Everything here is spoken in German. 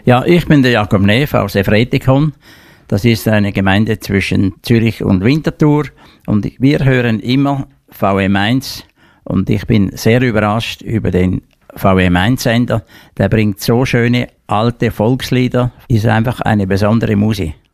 Ja, ich bin der Jakob Neff aus Efretikon. Das ist eine Gemeinde zwischen Zürich und Winterthur. Und wir hören immer VM1. Und ich bin sehr überrascht über den VM1-Sender. Der bringt so schöne alte Volkslieder. Ist einfach eine besondere Musik.